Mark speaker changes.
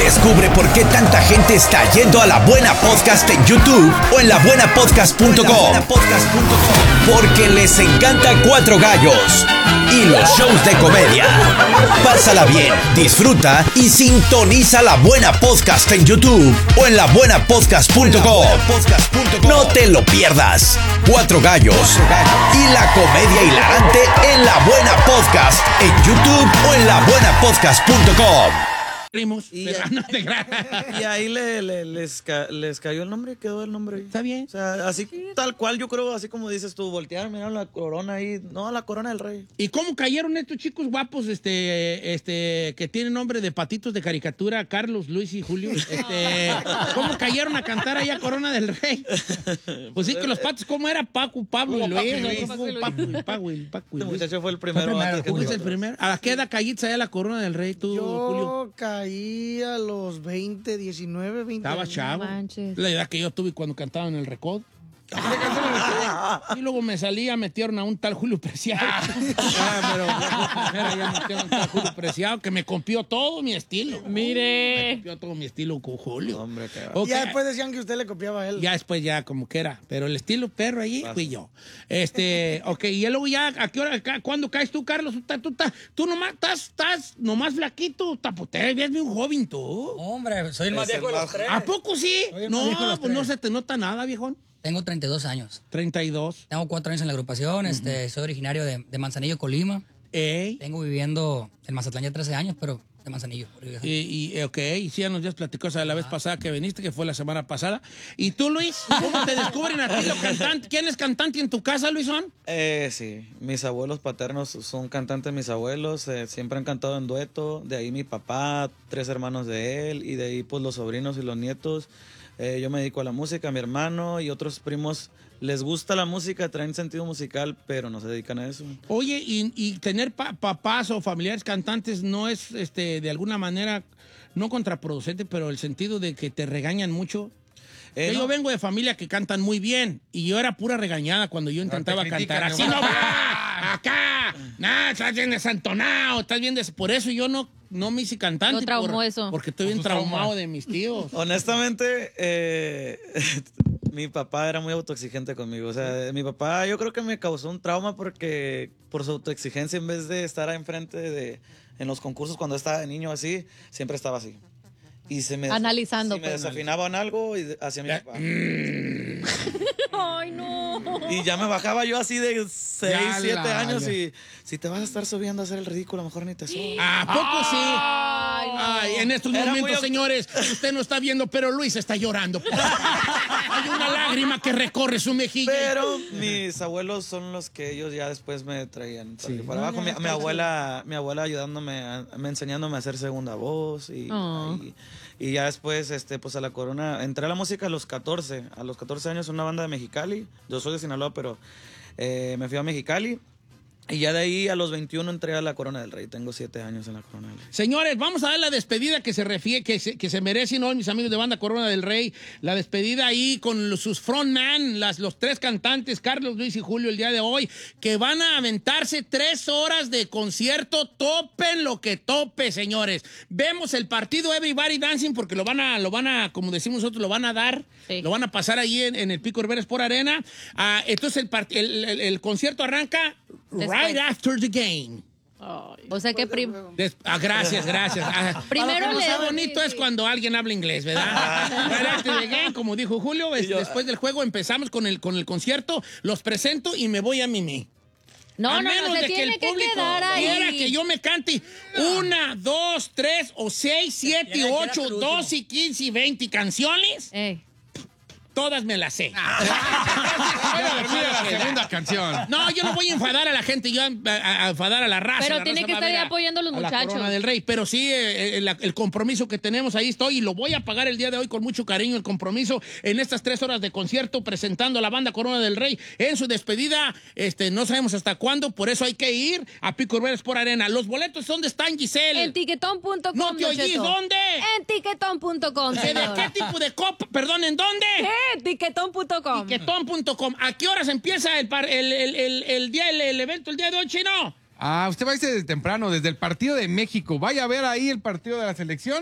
Speaker 1: Descubre por qué tanta gente está yendo a La Buena Podcast en YouTube o en labuenapodcast.com. Porque les encanta Cuatro Gallos y los shows de comedia. Pásala bien, disfruta y sintoniza La Buena Podcast en YouTube o en labuenapodcast.com. No te lo pierdas. Cuatro Gallos y la comedia hilarante en La Buena Podcast en YouTube o en labuenapodcast.com.
Speaker 2: Y ahí les cayó el nombre, quedó el nombre ahí.
Speaker 3: Está bien.
Speaker 2: O sea, así tal cual, yo creo, así como dices tú, voltear, mirar la corona ahí. No, la corona del rey.
Speaker 3: ¿Y cómo cayeron estos chicos guapos que tienen nombre de patitos de caricatura, Carlos, Luis y Julio? ¿Cómo cayeron a cantar ahí a Corona del Rey? Pues sí, que los patos, ¿cómo era? Paco, Pablo y Luis. Paco y
Speaker 2: Este muchacho fue el primero.
Speaker 3: ¿Fuiste el primero? ¿A qué edad caíste allá a la Corona del Rey tú, Julio?
Speaker 4: Yo caí a los 20, 19, 20
Speaker 3: Estaba
Speaker 4: años.
Speaker 3: chavo.
Speaker 5: Manches.
Speaker 3: La edad que yo tuve cuando cantaba en el Recodo. Y luego me salía, metieron a un tal Julio Preciado. Ya metieron a un tal Julio Preciado que me copió todo mi estilo.
Speaker 5: Mire.
Speaker 3: Me copió todo mi estilo con Julio.
Speaker 2: Hombre, qué
Speaker 3: Ok.
Speaker 4: Y ya después decían que usted le copiaba a él.
Speaker 3: Ya después ya como que era. Pero el estilo perro allí fui yo. Ok, y luego ya, ¿a qué hora, cuándo caes tú, Carlos? Tú nomás estás nomás flaquito. Te ves bien joven tú.
Speaker 6: Hombre, soy el más viejo de los tres.
Speaker 3: ¿A poco sí?
Speaker 6: Soy el más viejo de
Speaker 3: No,
Speaker 6: los
Speaker 3: pues no
Speaker 6: tres.
Speaker 3: se te nota nada, viejón.
Speaker 6: Tengo 32 años.
Speaker 3: 32.
Speaker 6: Tengo 4 años en la agrupación. Soy originario de Manzanillo, Colima.
Speaker 3: Ey.
Speaker 6: Tengo viviendo en Mazatlán ya 13 años, pero de Manzanillo.
Speaker 3: Ok, y sí, ya nos has platicado esa de la vez pasada que viniste, que fue la semana pasada. ¿Y tú, Luis? ¿Cómo te descubren a ti los cantantes? ¿Quién es cantante en tu casa, Luisón?
Speaker 2: Sí, mis abuelos paternos son cantantes, mis abuelos siempre han cantado en dueto, de ahí mi papá, 3 hermanos de él, y de ahí pues los sobrinos y los nietos. Yo me dedico a la música, mi hermano y otros primos les gusta la música, traen sentido musical, pero no se dedican a eso.
Speaker 3: Oye, y tener papás o familiares cantantes no es, de alguna manera, no contraproducente, pero el sentido de que te regañan mucho. Yo
Speaker 2: No.
Speaker 3: vengo de familia que cantan muy bien y yo era pura regañada cuando yo intentaba cantar. Así no va, acá, nada, estás bien desantonado, estás bien por eso yo no me hice cantante.
Speaker 5: Lo traumó eso.
Speaker 3: Porque estoy bien traumado de mis tíos.
Speaker 2: Honestamente, mi papá era muy autoexigente conmigo. O sea, mi papá yo creo que me causó un trauma porque por su autoexigencia, en vez de estar enfrente en los concursos cuando estaba de niño así, siempre estaba así. Y
Speaker 5: Analizando,
Speaker 2: si me
Speaker 5: pues.
Speaker 2: desafinaban algo y hacia mi papá.
Speaker 5: Ay, no.
Speaker 2: Y ya me bajaba yo así de 6,
Speaker 3: Ya
Speaker 2: 7
Speaker 3: la-
Speaker 2: años
Speaker 3: ya.
Speaker 2: y si te vas a estar subiendo a hacer el ridículo, mejor ni te subas.
Speaker 3: ¿A poco sí?
Speaker 5: Ay, no.
Speaker 3: Ay, en estos
Speaker 2: Era
Speaker 3: momentos,
Speaker 2: muy
Speaker 3: señores, usted no está viendo, pero Luis está llorando. Hay una lágrima que recorre su mejilla.
Speaker 2: Pero mis abuelos son los que ellos ya después me traían para abajo. Mi abuela ayudándome, enseñándome a hacer segunda voz y ya después, pues a la corona, entré a la música a los 14 años en una banda de Mexicali. Yo soy de Sinaloa, pero me fui a Mexicali. Y ya de ahí a los 21 entré a la Corona del Rey. Tengo 7 años en la Corona del Rey.
Speaker 3: Señores, vamos a dar la despedida que se merecen hoy mis amigos de banda Corona del Rey. La despedida ahí con sus frontman, los 3 cantantes, Carlos, Luis y Julio, el día de hoy, que van a aventarse 3 horas de concierto. Topen lo que tope, señores. Vemos el partido Everybody Dancing porque lo van a, como decimos nosotros, lo van a dar.
Speaker 5: Sí.
Speaker 3: Lo van a pasar ahí en el Pico Rivera Sport Arena. Entonces el concierto arranca right after the game.
Speaker 5: O sea que
Speaker 3: Gracias.
Speaker 5: Primero
Speaker 3: Lo que
Speaker 5: le-
Speaker 3: más bonito es cuando alguien habla inglés, ¿verdad? Right after the game, como dijo Julio, después del juego empezamos con el concierto, los presento y me voy a Mimi.
Speaker 5: No,
Speaker 3: A
Speaker 5: no,
Speaker 3: menos
Speaker 5: no, se
Speaker 3: de que
Speaker 5: tiene
Speaker 3: el
Speaker 5: que
Speaker 3: público
Speaker 5: quedar
Speaker 3: quiera
Speaker 5: ahí.
Speaker 3: que yo me cante 1, 2, 3 o 6, 7, 8, 12, 15 y 20 canciones. Todas me las sé.
Speaker 7: la segunda canción.
Speaker 3: No, yo no voy a enfadar a la gente, yo a enfadar a la raza.
Speaker 5: Pero
Speaker 3: La
Speaker 5: tiene
Speaker 3: raza
Speaker 5: que
Speaker 3: va
Speaker 5: estar
Speaker 3: ver
Speaker 5: ahí apoyando a los
Speaker 3: la
Speaker 5: muchachos.
Speaker 3: Corona del Rey. Pero sí, el compromiso que tenemos, ahí estoy y lo voy a pagar el día de hoy con mucho cariño, el compromiso en estas 3 horas de concierto presentando a la banda Corona del Rey en su despedida. No sabemos hasta cuándo, por eso hay que ir a Pico Rivera Sport Arena. ¿Los boletos dónde están, Giselle?
Speaker 5: En tiquetón.com.
Speaker 3: No te oí,
Speaker 5: Don Cheto.
Speaker 3: ¿dónde?
Speaker 5: En tiquetón.com.
Speaker 3: ¿De
Speaker 5: señor.
Speaker 3: qué tipo de copa? Perdón, ¿en dónde?
Speaker 5: Tiquetón.com.
Speaker 3: Tiquetón.com. ¿A qué horas empieza el evento el día de hoy, Chino?
Speaker 7: Usted va a irse desde temprano, desde el partido de México. Vaya a ver ahí el partido de la selección.